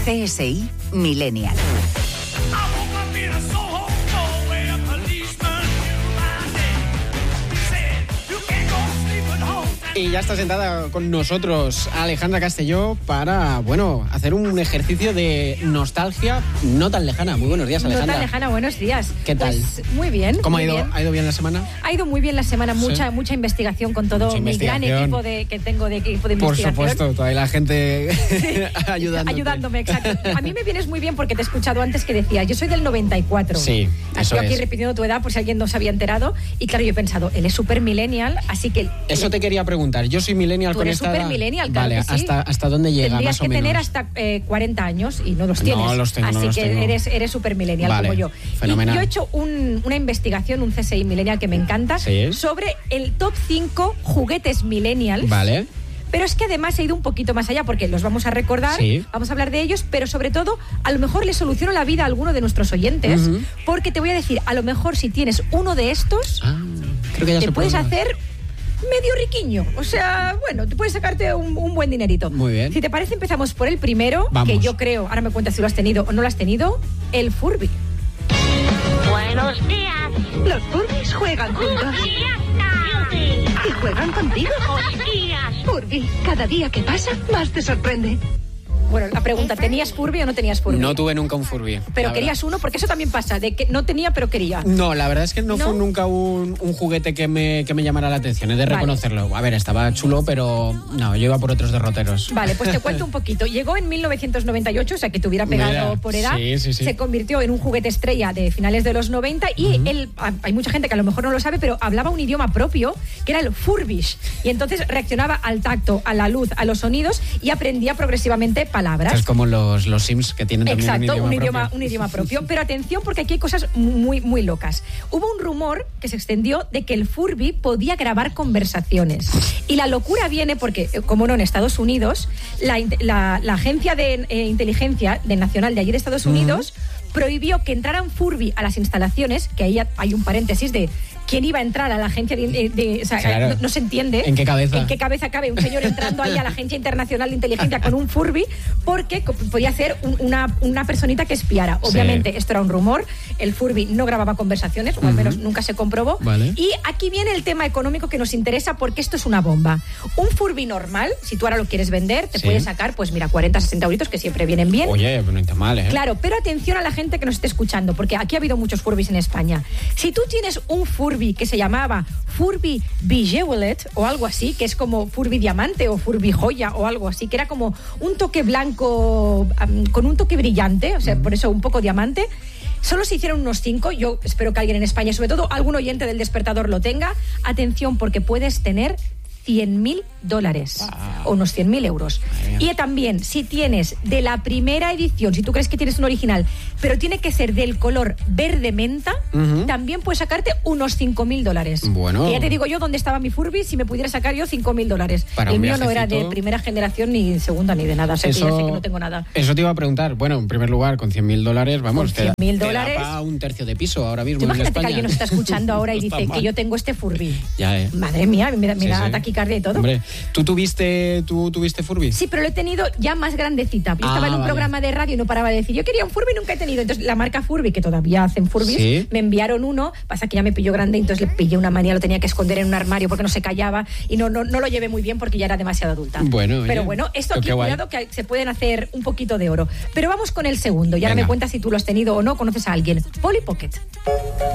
CSI Millennial. Y ya está sentada con nosotros Alejandra Castelló para, hacer un ejercicio de nostalgia no tan lejana. Muy buenos días, Alejandra. No tan lejana, buenos días. ¿Qué tal? Pues muy bien. ¿Cómo muy ha ido? bien. ¿Ha ido bien la semana? Ha ido muy bien la semana, mucha investigación con todo mi gran equipo que tengo de equipo de investigación. Por supuesto, toda la gente ayudándome, exacto. A mí me vienes muy bien porque te he escuchado antes que decías, yo soy del 94. Sí, eso Estoy aquí es. repitiendo tu edad por si alguien no se había enterado. Y claro, yo he pensado, él es súper millennial, así que... Eso te quería preguntar. Yo soy millennial Tú con eres esta edad. súper millennial, claro Vale, que sí. ¿hasta dónde llega, Tendrías más o que menos? tener hasta 40 años y no los tienes. No los tengo, así no los que tengo. eres súper millennial, Vale, como yo. fenomenal. Y yo he hecho una investigación, un CSI millennial que me encanta, ¿Sí? sobre el top 5 juguetes millennials. Vale. Pero es que además he ido un poquito más allá porque los vamos a recordar, Sí. vamos a hablar de ellos, pero sobre todo a lo mejor le soluciono la vida a alguno de nuestros oyentes, porque te voy a decir, a lo mejor si tienes uno de estos, Creo que ya te sé puedes por dónde. hacer medio riquiño. O sea, te puedes sacarte un buen dinerito. Muy bien. Si te parece, empezamos por el primero, Vamos. que yo creo, ahora me cuentas si lo has tenido o no lo has tenido, el Furby. Buenos días. Los Furbies juegan juntos. ¿Y juegan contigo? Hostias. Furby, cada día que pasa, más te sorprende. Bueno, la pregunta, ¿tenías Furby o no tenías Furby? No tuve nunca un Furby. Pero la querías verdad. uno, porque eso también pasa, de que no tenía pero quería. No, la verdad es que no ¿No? fue nunca un juguete que me llamara la atención, he de Vale. reconocerlo. A ver, estaba chulo, pero no, yo iba por otros derroteros. Vale, pues te cuento un poquito. Llegó en 1998, o sea que te hubiera pegado Mira, por edad. sí. Se convirtió en un juguete estrella de finales de los 90 y él, hay mucha gente que a lo mejor no lo sabe, pero hablaba un idioma propio, que era el Furbish. Y entonces reaccionaba al tacto, a la luz, a los sonidos y aprendía progresivamente palabras. Es como los Sims que tienen también Exacto, un idioma propio. un idioma propio. Pero atención, porque aquí hay cosas muy, muy locas. Hubo un rumor que se extendió de que el Furby podía grabar conversaciones. Y la locura viene porque, como no, en Estados Unidos, la agencia de inteligencia nacional de allí de Estados Unidos prohibió que entraran Furby a las instalaciones, que ahí hay un paréntesis de quién iba a entrar a la agencia o sea, Claro. no se entiende ¿En qué cabeza? en qué cabeza cabe un señor entrando ahí a la Agencia Internacional de Inteligencia con un Furby, porque podía ser una personita que espiara. Obviamente esto era un rumor, el Furby no grababa conversaciones, o al menos nunca se comprobó. Vale. Y aquí viene el tema económico que nos interesa, porque esto es una bomba. Un Furby normal, si tú ahora lo quieres vender, te puedes sacar, pues mira, 40, 60 euritos, que siempre vienen bien. Oye, pero no está mal, ¿eh? Claro, pero atención a la gente que nos esté escuchando, porque aquí ha habido muchos Furbys en España. Si tú tienes un Furby que se llamaba Furby Bejeweled o algo así, que es como Furby Diamante o Furby Joya o algo así, que era como un toque blanco con un toque brillante, o sea, por eso un poco diamante. Solo se hicieron unos 5, yo espero que alguien en España, sobre todo algún oyente del Despertador lo tenga. Atención, porque puedes tener $100.000 o unos 100.000 euros. Y también, si tienes de la primera edición, si tú crees que tienes un original, pero tiene que ser del color verde menta, también puedes sacarte unos $5.000. Bueno. Que ya te digo yo dónde estaba mi Furby, si me pudiera sacar yo $5.000. Para El un mío no era viajecito. de primera generación ni segunda ni de nada, o sea, que ya sé que no tengo nada. Eso te iba a preguntar. Bueno, en primer lugar, con $100.000, vamos, Con $100.000 te da para un tercio de piso ahora mismo en Imagínate España. que alguien nos está escuchando ahora y No está dice mal. que yo tengo este Furby. Ya, Madre mía, me Sí, da sí. taquicardia y todo. Hombre, ¿tú tuviste Furby? Sí, pero lo he tenido ya más grandecita. Yo estaba en un vale. programa de radio y no paraba de decir, yo quería un Furby y nunca he tenido. Entonces la marca Furby, que todavía hacen Furbys, ¿Sí? me enviaron uno. Pasa que ya me pilló grande, entonces le pillé una manía, lo tenía que esconder en un armario porque no se callaba y no lo llevé muy bien porque ya era demasiado adulta. Bueno, oye, pero bueno, esto pero aquí, qué guay. cuidado, que se pueden hacer un poquito de oro. Pero vamos con el segundo. Y ahora Venga. me cuentas si tú lo has tenido o no, conoces a alguien. Polly Pocket.